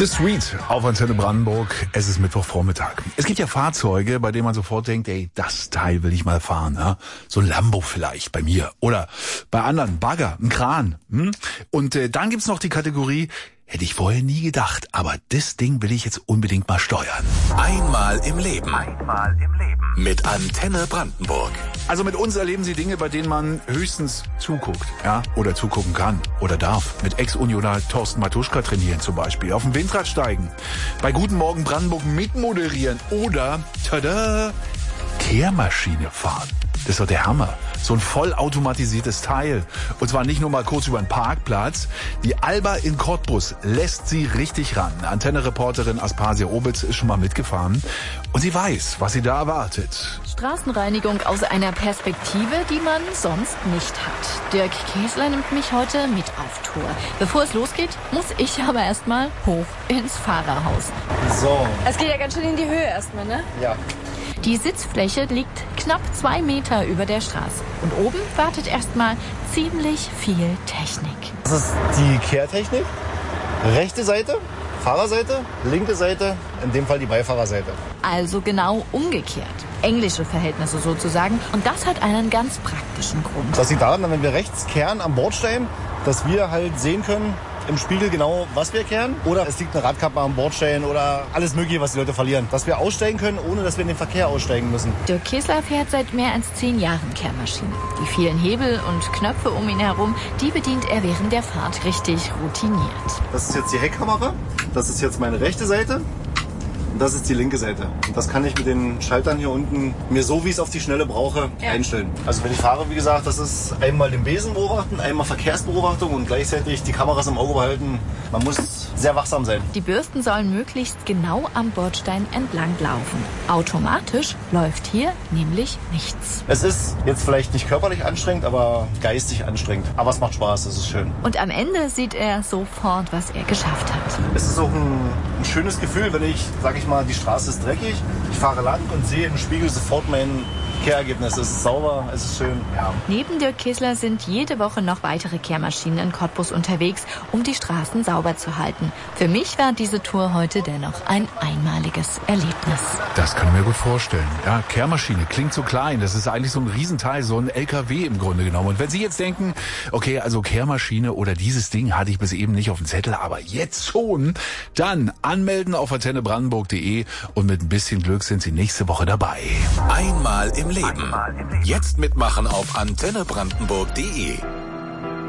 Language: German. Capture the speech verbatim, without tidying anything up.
The Street auf Antenne Brandenburg. Es ist Mittwochvormittag. Es gibt ja Fahrzeuge, bei denen man sofort denkt, ey, das Teil will ich mal fahren. Ja? So ein Lambo vielleicht bei mir. Oder bei anderen, Bagger, ein Kran. Hm? Und äh, dann gibt's noch die Kategorie, hätte ich vorher nie gedacht, aber das Ding will ich jetzt unbedingt mal steuern. Einmal im Leben. Einmal im Leben. Mit Antenne Brandenburg. Also mit uns erleben Sie Dinge, bei denen man höchstens zuguckt, ja, oder zugucken kann oder darf. Mit Ex-Unioner Thorsten Matuschka trainieren zum Beispiel, auf dem Windrad steigen, bei Guten Morgen Brandenburg mitmoderieren oder, tada, Kehrmaschine fahren. Das ist doch der Hammer. So ein vollautomatisiertes Teil. Und zwar nicht nur mal kurz über den Parkplatz. Die Alba in Cottbus lässt sie richtig ran. Antenne-Reporterin Aspasia Obitz ist schon mal mitgefahren. Und sie weiß, was sie da erwartet. Straßenreinigung aus einer Perspektive, die man sonst nicht hat. Dirk Käsler nimmt mich heute mit auf Tour. Bevor es losgeht, muss ich aber erstmal hoch ins Fahrerhaus. So. Es geht ja ganz schön in die Höhe erstmal, ne? Ja. Die Sitzfläche liegt knapp zwei Meter über der Straße. Und oben wartet erstmal ziemlich viel Technik. Das ist die Kehrtechnik. Rechte Seite, Fahrerseite, linke Seite, in dem Fall die Beifahrerseite. Also genau umgekehrt. Englische Verhältnisse sozusagen. Und das hat einen ganz praktischen Grund. Das liegt daran, wenn wir rechts kehren am Bordstein, dass wir halt sehen können, im Spiegel genau, was wir kehren. Oder es liegt eine Radkappe am Bordstein oder alles Mögliche, was die Leute verlieren. Dass wir aussteigen können, ohne dass wir in den Verkehr aussteigen müssen. Dirk Käsler fährt seit mehr als zehn Jahren Kehrmaschine. Die vielen Hebel und Knöpfe um ihn herum, die bedient er während der Fahrt richtig routiniert. Das ist jetzt die Heckkamera. Das ist jetzt meine rechte Seite. Und das ist die linke Seite. Und das kann ich mit den Schaltern hier unten mir so, wie ich es auf die Schnelle brauche, ja, einstellen. Also wenn ich fahre, wie gesagt, das ist einmal den Besen beobachten, einmal Verkehrsbeobachtung und gleichzeitig die Kameras im Auge behalten. Man muss sehr wachsam sein. Die Bürsten sollen möglichst genau am Bordstein entlang laufen. Automatisch läuft hier nämlich nichts. Es ist jetzt vielleicht nicht körperlich anstrengend, aber geistig anstrengend. Aber es macht Spaß, es ist schön. Und am Ende sieht er sofort, was er geschafft hat. Es ist auch ein, ein schönes Gefühl, wenn ich, sag ich mal, die Straße ist dreckig, ich fahre lang und sehe im Spiegel sofort mein Kehrergebnis. Es ist sauber, es ist schön. Ja. Neben Dirk Käsler sind jede Woche noch weitere Kehrmaschinen in Cottbus unterwegs, um die Straßen sauber zu halten. Für mich war diese Tour heute dennoch ein einmaliges Erlebnis. Das kann ich mir gut vorstellen. Ja, Kehrmaschine klingt so klein. Das ist eigentlich so ein Riesenteil, so ein L K W im Grunde genommen. Und wenn Sie jetzt denken, okay, also Kehrmaschine oder dieses Ding hatte ich bis eben nicht auf dem Zettel, aber jetzt schon, dann anmelden auf antenne brandenburg punkt de und mit ein bisschen Glück sind Sie nächste Woche dabei. Einmal im Leben. Jetzt mitmachen auf antenne brandenburg punkt de.